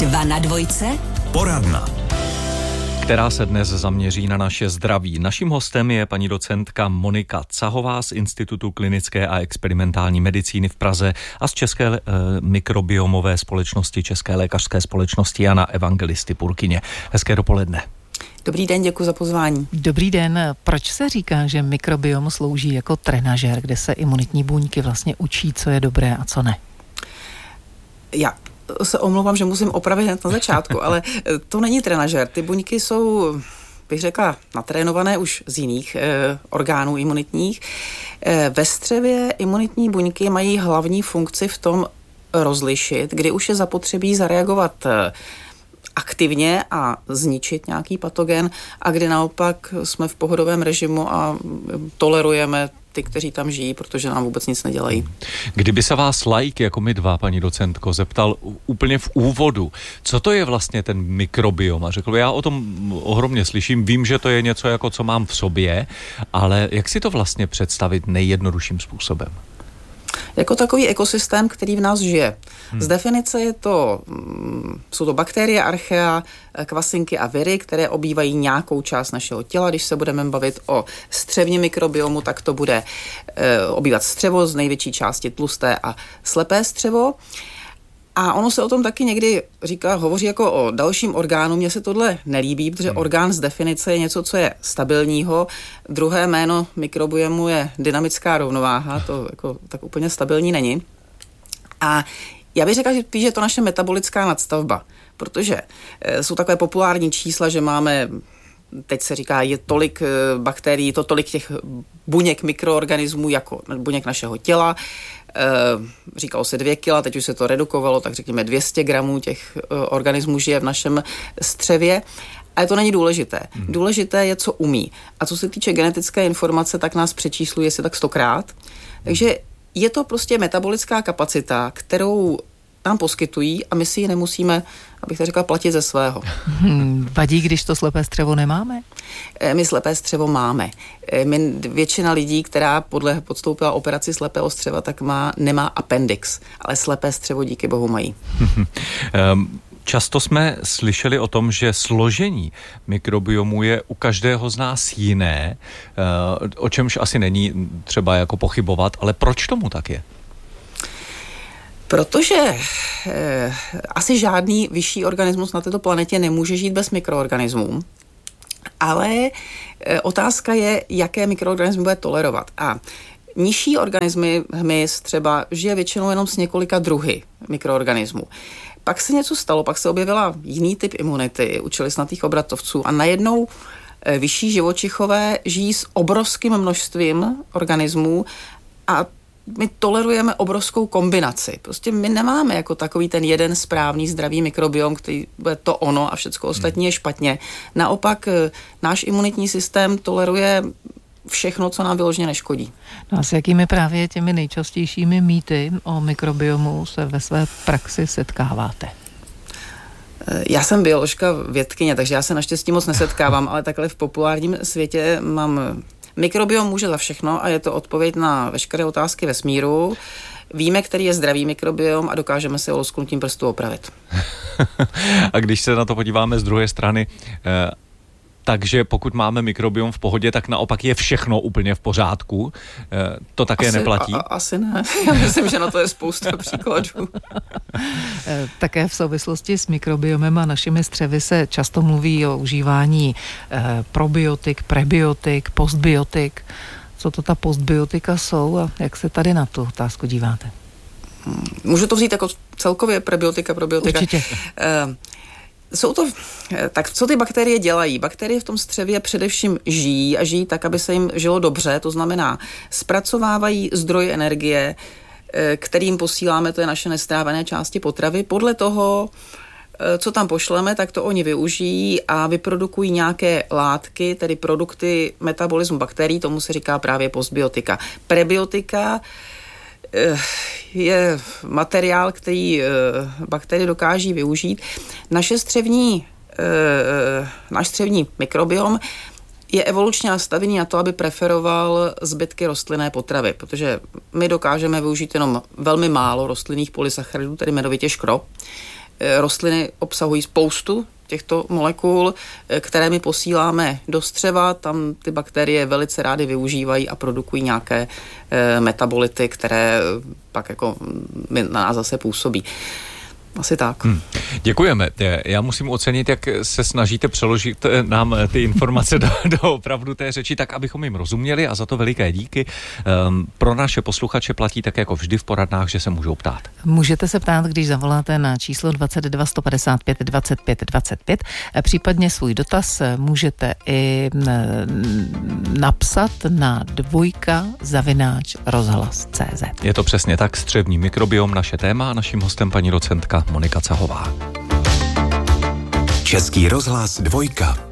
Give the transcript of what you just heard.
2 na dvojce. Poradna, která se dnes zaměří na naše zdraví. Naším hostem je paní docentka Monika Cahová z Institutu klinické a experimentální medicíny v Praze a z České mikrobiomové společnosti, České lékařské společnosti Jana Evangelisty Purkyně. Hezké dopoledne. Dobrý den, děkuji za pozvání. Dobrý den. Proč se říká, že mikrobiom slouží jako trenažér, kde se imunitní buňky vlastně učí, co je dobré a co ne? Já se omlouvám, že musím opravit hned na začátku, ale to není trenažér. Ty buňky jsou, bych řekla, natrénované už z jiných orgánů imunitních. Ve střevě imunitní buňky mají hlavní funkci v tom rozlišit, kdy už je zapotřebí zareagovat aktivně a zničit nějaký patogen a kdy naopak jsme v pohodovém režimu a tolerujeme ty, kteří tam žijí, protože nám vůbec nic nedělají. Kdyby se vás laik, jako my dva, paní docentko, zeptal úplně v úvodu, co to je vlastně ten mikrobiom? A řekl, já o tom ohromně slyším, vím, že to je něco, jako co mám v sobě, ale jak si to vlastně představit nejjednodušším způsobem? Jako takový ekosystém, který v nás žije. Z definice jsou to bakterie, archea, kvasinky a viry, které obývají nějakou část našeho těla. Když se budeme bavit o střevním mikrobiomu, tak to bude obývat střevo, z největší části tlusté a slepé střevo. A ono se o tom taky někdy hovoří jako o dalším orgánu. Mně se tohle nelíbí, protože orgán z definice je něco, co je stabilního. Druhé jméno mikrobiomu je dynamická rovnováha, to jako tak úplně stabilní není. A já bych řekla, že je to naše metabolická nadstavba, protože jsou takové populární čísla, že máme, teď se říká, je tolik bakterií, to tolik těch buněk mikroorganismů jako buněk našeho těla. Říkalo se 2 kila, teď už se to redukovalo, tak řekněme 200 gramů těch organismů žije v našem střevě. Ale to není důležité. Důležité je, co umí. A co se týče genetické informace, tak nás přečísluje si tak 100krát. Takže je to prostě metabolická kapacita, kterou nám poskytují a my si ji nemusíme, abych to řekla, platit ze svého. Vadí, když to slepé střevo nemáme? My slepé střevo máme. Většina lidí, která podstoupila operaci slepého střeva, tak nemá appendix, ale slepé střevo díky bohu mají. Často jsme slyšeli o tom, že složení mikrobiomu je u každého z nás jiné, o čemž asi není třeba jako pochybovat, ale proč tomu tak je? Protože asi žádný vyšší organismus na této planetě nemůže žít bez mikroorganismů, ale otázka je, jaké mikroorganismy bude tolerovat. A nižší organismy, hmyz třeba, žije většinou jenom s několika druhy mikroorganismů. Pak se něco stalo, pak se objevila jiný typ imunity u čelisnatých obratlovců a najednou vyšší živočichové žijí s obrovským množstvím organismů a my tolerujeme obrovskou kombinaci. Prostě my nemáme jako takový ten jeden správný zdravý mikrobiom, který bude to ono a všecko ostatní je špatně. Naopak náš imunitní systém toleruje všechno, co nám vyloženě neškodí. No a s jakými právě těmi nejčastějšími mýty o mikrobiomu se ve své praxi setkáváte? Já jsem bioložka vědkyně, takže já se naštěstí moc nesetkávám, ale takhle v populárním světě mám... Mikrobiom může za všechno a je to odpověď na veškeré otázky vesmíru. Víme, který je zdravý mikrobiom a dokážeme si ho lusknutím prstu opravit. A když se na to podíváme z druhé strany, takže pokud máme mikrobiom v pohodě, tak naopak je všechno úplně v pořádku. To také neplatí? Asi ne. Já myslím, že na to je spousta příkladů. Také v souvislosti s mikrobiomem a našimi střevy se často mluví o užívání probiotik, prebiotik, postbiotik. Co to ta postbiotika jsou a jak se tady na tu otázku díváte? Můžu to vzít jako celkově prebiotika, probiotika? Určitě. Tak co ty bakterie dělají? Bakterie v tom střevě především žijí a žijí tak, aby se jim žilo dobře, to znamená zpracovávají zdroj energie, kterým posíláme, to je naše nestrávené části potravy. Podle toho, co tam pošleme, tak to oni využijí a vyprodukují nějaké látky, tedy produkty metabolismu bakterií, tomu se říká právě postbiotika. Prebiotika je materiál, který bakterie dokáží využít. Náš střevní mikrobiom je evolučně nastavený na to, aby preferoval zbytky rostlinné potravy, protože my dokážeme využít jenom velmi málo rostlinných polysacharidů, tedy jmenovitě škrob. rostliny obsahují spoustu těchto molekul, které my posíláme do střeva, tam ty bakterie velice rády využívají a produkují nějaké metabolity, které pak jako na nás zase působí. Asi tak. Děkujeme. Já musím ocenit, jak se snažíte přeložit nám ty informace do opravdu té řeči, tak abychom jim rozuměli, a za to veliké díky. Pro naše posluchače platí tak jako vždy v poradnách, že se můžou ptát. Můžete se ptát, když zavoláte na číslo 22 155 25 25. Případně svůj dotaz můžete i napsat na 2@rozhlas.cz. Je to přesně tak, střevní mikrobiom, naše téma, a naším hostem paní docentka Monika Cahová. Český rozhlas 2.